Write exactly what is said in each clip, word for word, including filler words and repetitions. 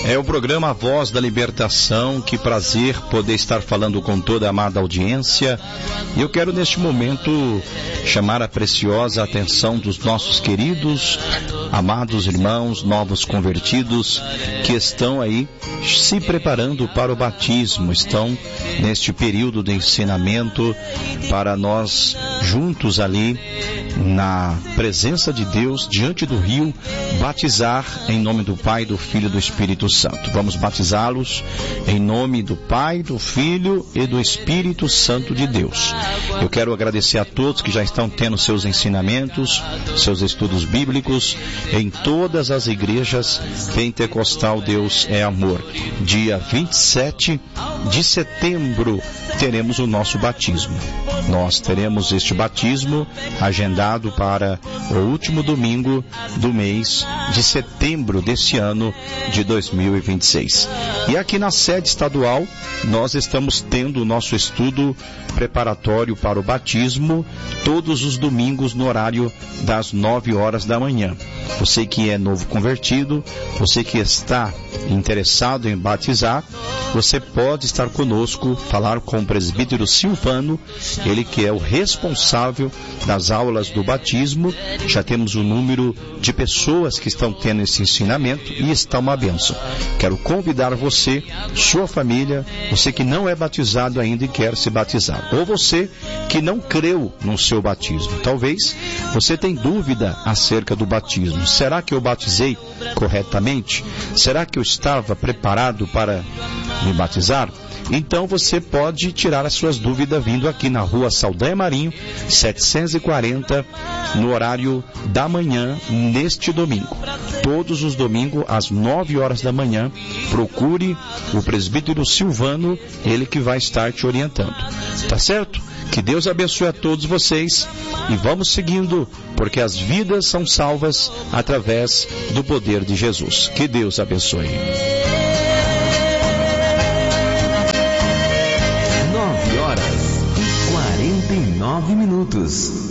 É o programa Voz da Libertação. Que prazer poder estar falando com toda a amada audiência. E eu quero neste momento chamar a preciosa atenção dos nossos queridos, amados irmãos, novos convertidos, que estão aí se preparando para o batismo, estão neste período de ensinamento para nós juntos ali na presença de Deus, diante do rio, batizar em nome do Pai, do Filho e do Espírito Santo. Vamos batizá-los em nome do Pai, do Filho e do Espírito Santo de Deus. Eu quero agradecer a todos que já estão tendo seus ensinamentos, seus estudos bíblicos em todas as igrejas pentecostal. Deus é amor. Dia vinte e sete de setembro teremos o nosso batismo. Nós teremos este batismo agendado para o último domingo do mês de setembro deste ano de dois mil e vinte e seis. E aqui na sede estadual nós estamos tendo o nosso estudo preparatório para o batismo todos os domingos no horário das nove horas da manhã. Você que é novo convertido, você que está interessado em batizar, você pode estar conosco, falar com o presbítero Silvano, ele que é o responsável das aulas do batismo. Já temos o número de pessoas que estão tendo esse ensinamento e está uma bênção. Quero convidar você, sua família, você que não é batizado ainda e quer se batizar, ou você que não creu no seu batismo. Talvez você tenha dúvida acerca do batismo. Será que eu batizei corretamente? Será que eu estava preparado para me batizar? Então você pode tirar as suas dúvidas vindo aqui na rua Saldanha Marinho, setecentos e quarenta, no horário da manhã, neste domingo. Todos os domingos, às nove horas da manhã, procure o presbítero Silvano, ele que vai estar te orientando. Tá certo? Que Deus abençoe a todos vocês e vamos seguindo, porque as vidas são salvas através do poder de Jesus. Que Deus abençoe. nove horas e quarenta e nove minutos.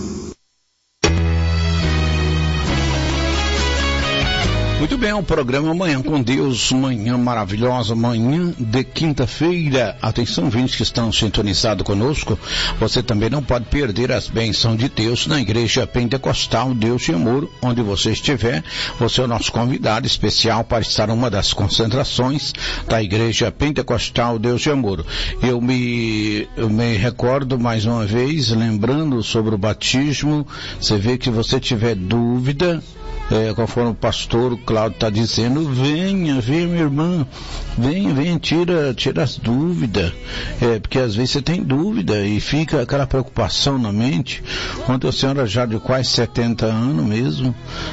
Muito bem, o programa Manhã com Deus, manhã maravilhosa, manhã de quinta-feira. Atenção, ouvintes que estão sintonizados conosco, você também não pode perder as bênçãos de Deus na Igreja Pentecostal Deus e Amor, onde você estiver. Você é o nosso convidado especial para estar em uma das concentrações da Igreja Pentecostal Deus e Amor. Eu me, eu me recordo mais uma vez, lembrando sobre o batismo. Você vê que você tiver dúvida, É, conforme o pastor Cláudio está dizendo, venha, venha minha irmã, venha, venha, tira, tira as dúvidas, é, porque às vezes você tem dúvida e fica aquela preocupação na mente. Ontem a senhora já de quase setenta anos mesmo,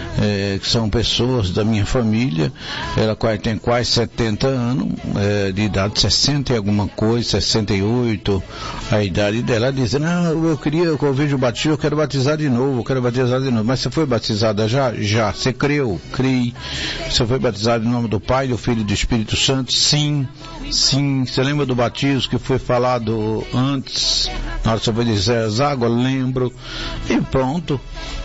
é, que são pessoas da minha família, ela tem quase setenta anos, é, de idade sessenta e alguma coisa, sessenta e oito, a idade dela, dizendo, ah, eu queria, eu vejo o batismo, eu quero batizar de novo, eu quero batizar de novo. Mas você foi batizada já? Já. Você creu? Criei. Você foi batizado em nome do Pai, do Filho e do Espírito Santo? Sim, sim. Você lembra do batismo que foi falado antes? Na hora que você foi dizer as águas? Lembro. E pronto.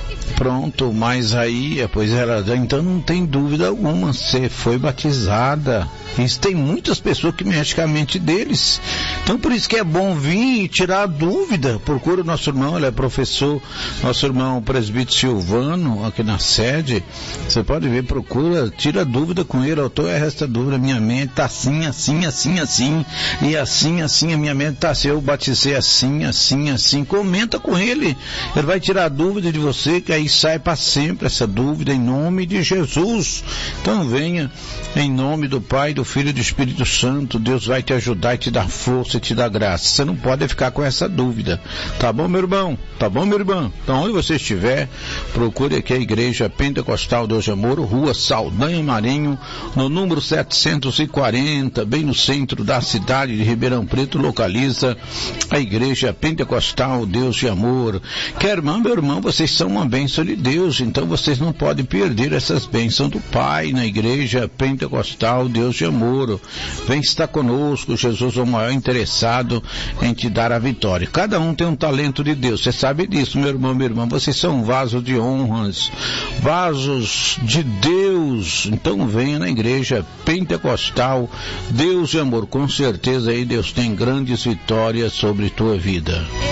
Pronto, mas aí, pois ela, então não tem dúvida alguma, você foi batizada. Isso tem muitas pessoas que mexem com a mente deles. Então por isso que é bom vir e tirar a dúvida. Procura o nosso irmão, ele é professor, nosso irmão presbítero Silvano, aqui na sede. Você pode ver, procura, tira a dúvida com ele. Eu tô é essa dúvida, minha mente tá assim, assim, assim, assim, e assim, assim, a minha mente tá assim, eu batizei assim, assim, assim. Comenta com ele, ele vai tirar a dúvida de você, que aí sai para sempre essa dúvida, em nome de Jesus. Então venha, em nome do Pai, do Filho e do Espírito Santo. Deus vai te ajudar e te dar força e te dar graça. Você não pode ficar com essa dúvida. Tá bom, meu irmão? Tá bom, meu irmão? Então, onde você estiver, procure aqui a Igreja Pentecostal Deus e Amor, Rua Saldanha Marinho, no número setecentos e quarenta, bem no centro da cidade de Ribeirão Preto, localiza a Igreja Pentecostal Deus e Amor. Quer irmão, meu irmão, vocês são uma bênção bênção de Deus, então vocês não podem perder essas bênçãos do Pai na igreja pentecostal Deus de Amor. Vem estar conosco, Jesus é o maior interessado em te dar a vitória. Cada um tem um talento de Deus, você sabe disso, meu irmão, minha irmã, vocês são vasos de honras, vasos de Deus, então venha na igreja pentecostal Deus de Amor, com certeza aí Deus tem grandes vitórias sobre tua vida.